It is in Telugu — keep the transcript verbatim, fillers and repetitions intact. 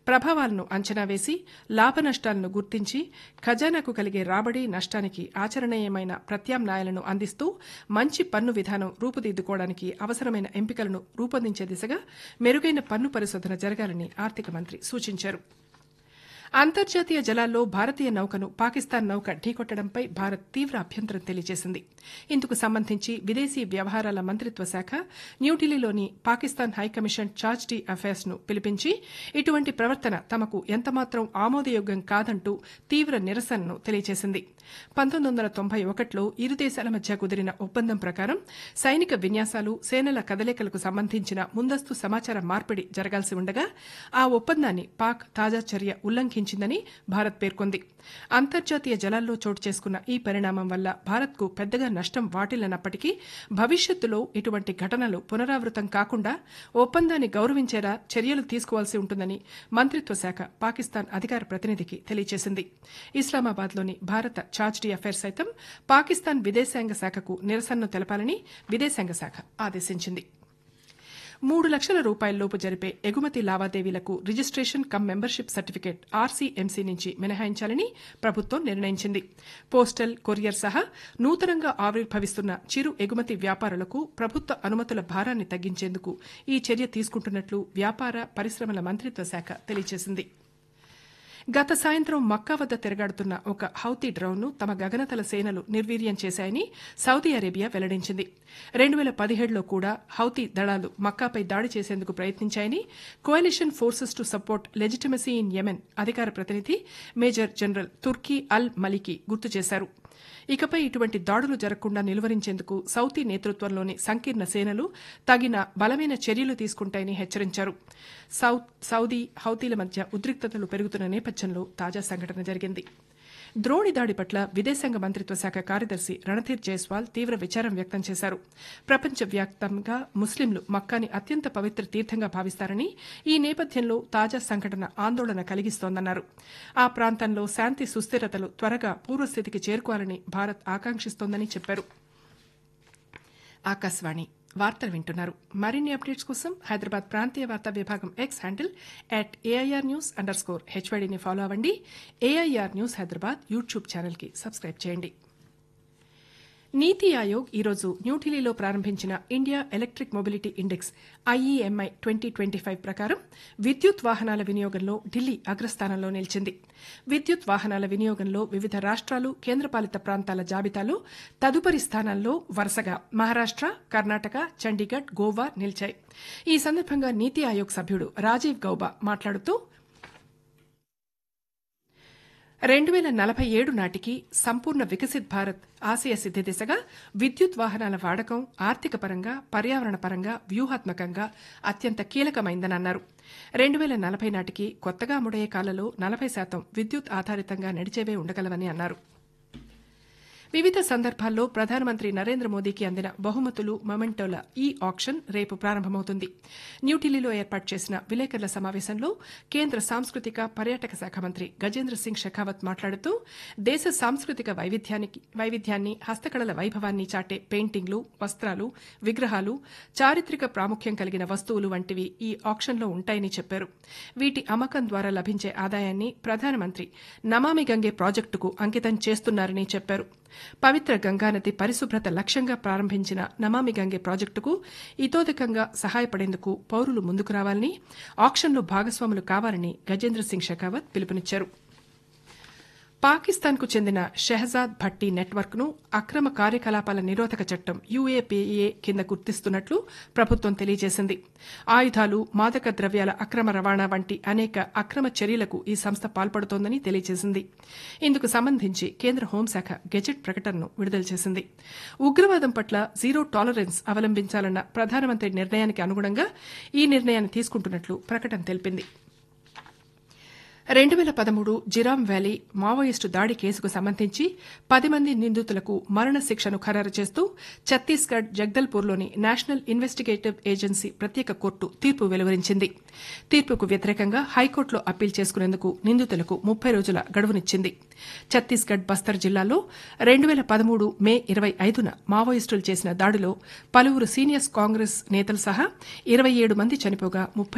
ప్రభావాలను అంచనా వేసి లాభనష్టాలను గుర్తించి ఖజానాకు కలిగే రాబడి నష్టానికి ఆచరణీయమైన ప్రత్యామ్నాయాలను అందిస్తూ మంచి పన్ను విధానం రూపుదిద్దుకోవడానికి అవసరమైన ఎంపికలను రూపొందించే దిశగా మెరుగైన పన్ను పరిశోధన జరగాలని ఆర్థిక మంత్రి సూచించారు. అంతర్జాతీయ జలాల్లో భారతీయ నౌకను పాకిస్తాన్ నౌక ఢీకొట్టడంపై భారత్ తీవ్ర అభ్యంతరం తెలియజేసింది. ఇందుకు సంబంధించి విదేశీ వ్యవహారాల మంత్రిత్వ శాఖ న్యూఢిల్లీలోని Pakistan high commission charge D affairs ను పిలిపించి ఇటువంటి ప్రవర్తన తమకు ఎంతమాత్రం ఆమోదయోగ్యం కాదంటూ తీవ్ర నిరసనను తెలియజేసింది. పంతొమ్మిది వందల తొంభై ఒకటిలో ఇరు దేశాల మధ్య కుదిరిన ఒప్పందం ప్రకారం సైనిక విన్యాసాలు సేనల కదలికలకు సంబంధించిన ముందస్తు సమాచార మార్పిడి జరగాల్సి ఉండగా ఆ ఒప్పందాన్ని పాక్ తాజా చర్య ఉల్లంఘించిందని భారత్ పేర్కొంది. అంతర్జాతీయ జలాల్లో చోటు చేసుకున్న ఈ పరిణామం వల్ల భారత్కు పెద్దగా నష్టం వాటిల్లనప్పటికీ భవిష్యత్తులో ఇటువంటి ఘటనలు పునరావృతం కాకుండా ఒప్పందాన్ని గౌరవించేలా చర్యలు తీసుకోవాల్సి ఉంటుందని మంత్రిత్వ శాఖ పాకిస్తాన్ అధికార ప్రతినిధికి తెలియజేసింది. ఇస్లామాబాద్లోని భారత ఛార్జ్ డి అఫైర్స్ సైతం పాకిస్తాన్ విదేశాంగ శాఖకు నిరసనను తెలపాలని విదేశాంగ శాఖ ఆదేశించింది. మూడు లక్షల రూపాయలలోపు జరిపే ఎగుమతి లావాదేవీలకు registration come membership certificate RCMC నుంచి మినహాయించాలని ప్రభుత్వం నిర్ణయించింది. పోస్టల్, కొరియర్ సహా నూతనంగా ఆవిర్భవిస్తున్న చిరు ఎగుమతి వ్యాపారులకు ప్రభుత్వ అనుమతుల భారాన్ని తగ్గించేందుకు ఈ చర్య తీసుకుంటున్నట్లు వ్యాపార పరిశ్రమల మంత్రిత్వ శాఖ తెలియజేసింది. గత సాయంత్రం మక్కా వద్ద తిరగాడుతున్న ఒక హౌతీ డ్రోన్ను తమ గగనతల సేనలు నిర్వీర్యం చేశాయని సౌదీ అరేబియా వెల్లడించింది. రెండు వేల పదిహేడులో కూడా హౌతీ దళాలు మక్కాపై దాడి చేసేందుకు ప్రయత్నించాయని కోalition forces to support legitimacy in Yemen అధికార ప్రతినిధి మేజర్ జనరల్ తుర్కీ అల్ మలికి గుర్తు చేశారు. ఇకపై ఇటువంటి దాడులు జరగకుండా నిలువరించేందుకు సౌదీ నేతృత్వంలోని సంకీర్ణ సేనలు తగిన బలమైన చర్యలు తీసుకుంటాయని హెచ్చరించారు. సౌదీ హౌతీల మధ్య ఉద్రిక్తతలు పెరుగుతున్న నేపథ్యంలో తాజా సంఘటన జరిగింది. ద్రోణి దాడి పట్ల విదేశాంగ మంత్రిత్వ శాఖ కార్యదర్శి రణధీర్ జైస్వాల్ తీవ్ర విచారం వ్యక్తం చేశారు. ప్రపంచవ్యాప్తంగా ముస్లింలు మక్కాని అత్యంత పవిత్ర తీర్థంగా భావిస్తారని ఈ నేపథ్యంలో తాజా సంఘటన ఆందోళన కలిగిస్తోందన్నారు. ఆ ప్రాంతంలో శాంతి సుస్థిరతలు త్వరగా పూర్వస్థితికి చేరుకోవాలని భారత్ ఆకాంక్షిస్తోందని చెప్పారు. ఆకాశవాణి వార్తలు వింటున్నారు. మరిన్ని అప్డేట్స్ కోసం హైదరాబాద్ ప్రాంతీయ వార్తా విభాగం X handle at AIR news under score హెచ్వైడీని follow అవ్వండి. ఏఐఆర్ న్యూస్ హైదరాబాద్ యూట్యూబ్ ఛానల్కి సబ్స్క్రైబ్ చేయండి. నీతి ఆయోగ్ ఈరోజు న్యూఢిల్లీలో ప్రారంభించిన India electric mobility index IEMI twenty twenty five ప్రకారం విద్యుత్ వాహనాల వినియోగంలో ఢిల్లీ అగ్రస్థానంలో నిలిచింది. విద్యుత్ వాహనాల వినియోగంలో వివిధ రాష్ట్రాలు, కేంద్రపాలిత ప్రాంతాల జాబితాలో తదుపరి స్థానాల్లో వరుసగా మహారాష్ట, కర్ణాటక, చండీగఢ్, గోవా నిలిచాయి. ఈ సందర్భంగా నీతి ఆయోగ్ సభ్యుడు రాజీవ్ గౌబా మాట్లాడుతూ రెండు వేల నలభై ఏడు నాటికి సంపూర్ణ వికసిత్ భారత్ ఆశయ సిద్ది దిశగా విద్యుత్ వాహనాల వాడకం ఆర్థిక పరంగా, పర్యావరణ పరంగా, వ్యూహాత్మకంగా అత్యంత కీలకమైందని అన్నారు. రెండు వేల నలభై నాటికి కొత్తగా అమ్ముడయ్యే కార్లలో నలభై శాతం విద్యుత్ ఆధారితంగా నడిచేవే ఉండగలవని అన్నారు. వివిధ సందర్భాల్లో ప్రధానమంత్రి నరేంద్ర మోదీకి అందిన బహుమతులు, మొమెంటోల ఈ ఆక్షన్ రేపు ప్రారంభమవుతుంది. న్యూఢిల్లీలో ఏర్పాటు చేసిన విలేకరుల సమావేశంలో కేంద్ర సాంస్కృతిక, పర్యాటక శాఖ మంత్రి గజేంద్ర సింగ్ షెకావత్ మాట్లాడుతూ దేశ సాంస్కృతిక వైవిధ్యాన్ని, హస్తకళల వైభవాన్ని చాటే పెయింటింగ్లు, వస్త్రాలు, విగ్రహాలు, చారిత్రక ప్రాముఖ్యం కలిగిన వస్తువులు వంటివి ఈ ఆక్షన్లో ఉంటాయని చెప్పారు. వీటి అమ్మకం ద్వారా లభించే ఆదాయాన్ని ప్రధానమంత్రి నమామి గంగే ప్రాజెక్టుకు అంకితం చేస్తున్నారని చెప్పారు. పవిత్ర గంగానది పరిశుభ్రత లక్ష్యంగా ప్రారంభించిన నమామి గంగే ప్రాజెక్టుకు ఇతోధికంగా సహాయపడేందుకు పౌరులు ముందుకు రావాలని, ఆక్షన్లో భాగస్వాములు కావాలని గజేంద్ర సింగ్ షెకావత్ పిలుపునిచ్చారు. పాకిస్తాన్కు చెందిన షెహజాద్ భట్టి నెట్వర్క్ను అక్రమ కార్యకలాపాల నిరోధక చట్టం యూఏపీఏ కింద గుర్తిస్తున్నట్లు ప్రభుత్వం తెలియజేసింది. ఆయుధాలు, మాదక ద్రవ్యాల అక్రమ రవాణా వంటి అనేక అక్రమ చర్యలకు ఈ సంస్థ పాల్పడుతోందని తెలియజేసింది. ఇందుకు సంబంధించి కేంద్ర హోంశాఖ గెజెట్ ప్రకటనను విడుదల చేసింది. ఉగ్రవాదం పట్ల జీరో టాలరెన్స్ అవలంబించాలన్న ప్రధానమంత్రి నిర్ణయానికి అనుగుణంగా ఈ నిర్ణయాన్ని తీసుకుంటున్నట్లు ప్రకటన తెలిపింది. రెండు వేల పదమూడు జిరామ్ వ్యాలీ మావోయిస్టు దాడి కేసుకు సంబంధించి పది మంది నిందితులకు మరణ శిక్షను ఖరారు చేస్తూ ఛత్తీస్గఢ్ జగ్దల్పూర్లోని నేషనల్ ఇన్వెస్టిగేటివ్ ఏజెన్సీ ప్రత్యేక కోర్టు తీర్పు వెలువరించింది. తీర్పుకు వ్యతిరేకంగా హైకోర్టులో అప్పీల్ చేసుకునేందుకు నిందితులకు ముప్పై రోజుల గడువునిచ్చింది. ఛత్తీస్గఢ్ బస్తర్ జిల్లాలో రెండు వేల పదమూడు మే ఇరవై ఐదున మావోయిస్టులు చేసిన దాడిలో పలువురు సీనియర్ కాంగ్రెస్ నేతలు సహా ఇరవై ఏడు మంది చనిపోగా ముప్పై